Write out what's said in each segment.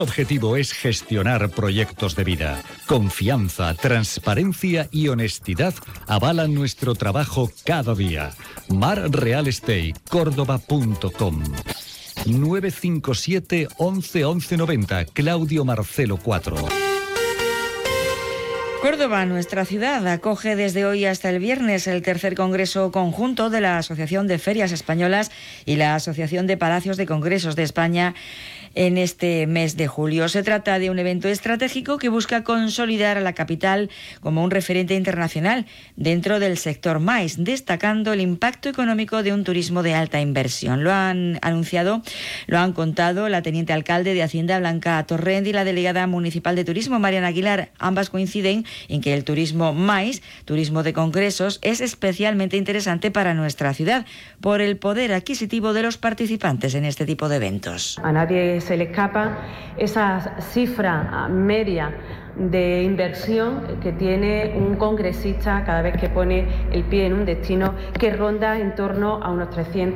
Objetivo es gestionar proyectos de vida. Confianza, transparencia y honestidad avalan nuestro trabajo cada día. Mar Real Estate, Córdoba.com. 957 11 11 90, Claudio Marcelo 4. Córdoba, nuestra ciudad, acoge desde hoy hasta el viernes el tercer congreso conjunto de la Asociación de Ferias Españolas y la Asociación de Palacios de Congresos de España en este mes de julio. Se trata de un evento estratégico que busca consolidar a la capital como un referente internacional dentro del sector MICE, destacando el impacto económico de un turismo de alta inversión. Lo han contado la teniente alcalde de Hacienda, Blanca Torrent, y la delegada municipal de Turismo, Mariana Aguilar. Ambas coinciden en que el turismo MICE, turismo de congresos, es especialmente interesante para nuestra ciudad por el poder adquisitivo de los participantes en este tipo de eventos. A nadie se le escapa esa cifra media de inversión que tiene un congresista cada vez que pone el pie en un destino, que ronda en torno a unos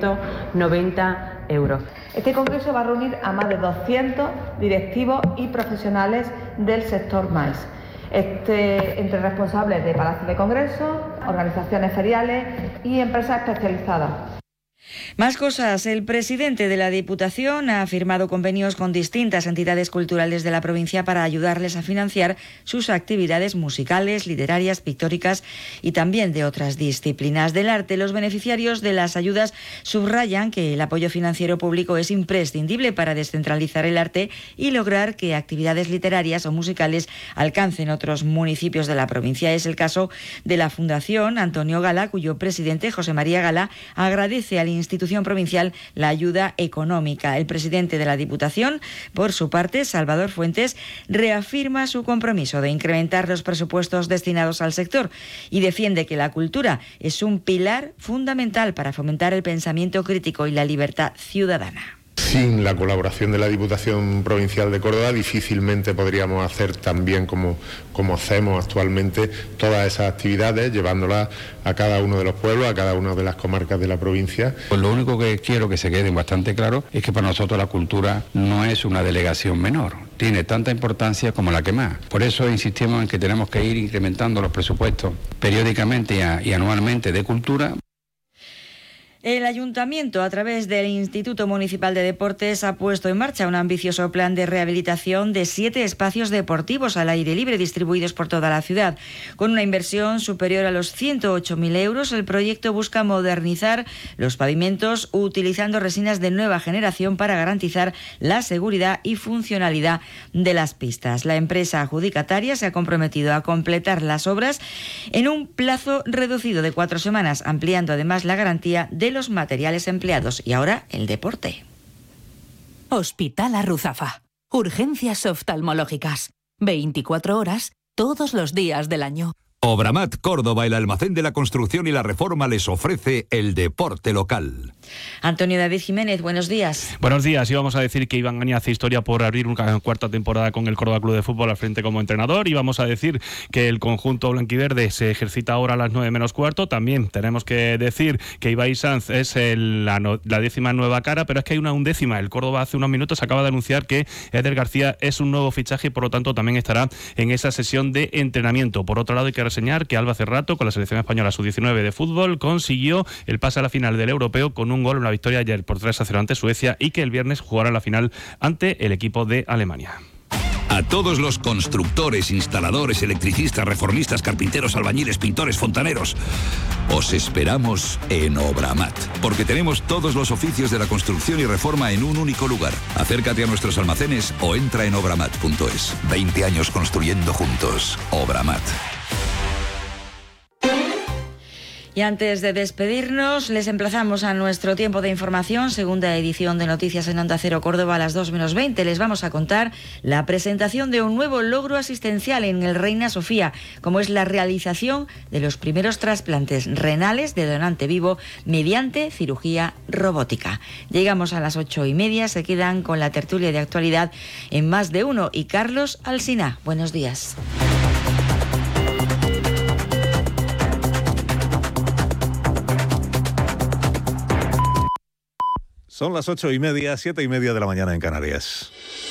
390 euros. Este congreso va a reunir a más de 200 directivos y profesionales del sector MICE. Entre responsables de palacios de congresos, organizaciones feriales y empresas especializadas. Más cosas. El presidente de la Diputación ha firmado convenios con distintas entidades culturales de la provincia para ayudarles a financiar sus actividades musicales, literarias, pictóricas y también de otras disciplinas del arte. Los beneficiarios de las ayudas subrayan que el apoyo financiero público es imprescindible para descentralizar el arte y lograr que actividades literarias o musicales alcancen otros municipios de la provincia. Es el caso de la Fundación Antonio Gala, cuyo presidente, José María Gala, agradece al institución provincial la ayuda económica. El presidente de la Diputación, por su parte, Salvador Fuentes, reafirma su compromiso de incrementar los presupuestos destinados al sector y defiende que la cultura es un pilar fundamental para fomentar el pensamiento crítico y la libertad ciudadana. Sin la colaboración de la Diputación Provincial de Córdoba difícilmente podríamos hacer tan bien como hacemos actualmente todas esas actividades, llevándolas a cada uno de los pueblos, a cada una de las comarcas de la provincia. Pues lo único que quiero que se quede bastante claro es que para nosotros la cultura no es una delegación menor, tiene tanta importancia como la que más. Por eso insistimos en que tenemos que ir incrementando los presupuestos periódicamente y anualmente de cultura. El Ayuntamiento, a través del Instituto Municipal de Deportes, ha puesto en marcha un ambicioso plan de rehabilitación de 7 espacios deportivos al aire libre distribuidos por toda la ciudad. Con una inversión superior a los 108.000 euros, el proyecto busca modernizar los pavimentos utilizando resinas de nueva generación para garantizar la seguridad y funcionalidad de las pistas. La empresa adjudicataria se ha comprometido a completar las obras en un plazo reducido de 4 semanas, ampliando además la garantía de los materiales empleados. Y ahora el deporte. Hospital Arruzafa. Urgencias oftalmológicas. 24 horas, todos los días del año. Obramat Córdoba, el almacén de la construcción y la reforma, les ofrece el deporte local. Antonio David Jiménez, buenos días. Buenos días. Y vamos a decir que Iván Gani hace historia por abrir una cuarta temporada con el Córdoba Club de Fútbol al frente como entrenador, y vamos a decir que el conjunto blanquiverde se ejercita ahora a las 9 menos cuarto. También tenemos que decir que Ibai Sanz es la 10ª nueva cara, pero es que hay una 11ª. El Córdoba hace unos minutos acaba de anunciar que Eder García es un nuevo fichaje y por lo tanto también estará en esa sesión de entrenamiento. Por otro lado, hay que reseñar que Alba Cerrato, con la selección española sub-19 de fútbol, consiguió el pase a la final del europeo con un gol en la victoria ayer por 3-0 ante Suecia, y que el viernes jugará la final ante el equipo de Alemania. A todos los constructores, instaladores, electricistas, reformistas, carpinteros, albañiles, pintores, fontaneros, os esperamos en Obramat, porque tenemos todos los oficios de la construcción y reforma en un único lugar. Acércate a nuestros almacenes o entra en obramat.es. 20 años construyendo juntos. Obramat. Y antes de despedirnos, les emplazamos a nuestro tiempo de información, segunda edición de Noticias en Onda Cero Córdoba a las 2 menos 20. Les vamos a contar la presentación de un nuevo logro asistencial en el Reina Sofía, como es la realización de los primeros trasplantes renales de donante vivo mediante cirugía robótica. Llegamos a las 8:30, se quedan con la tertulia de actualidad en Más de Uno y Carlos Alsina. Buenos días. Son las 8:30, 7:30 de la mañana en Canarias.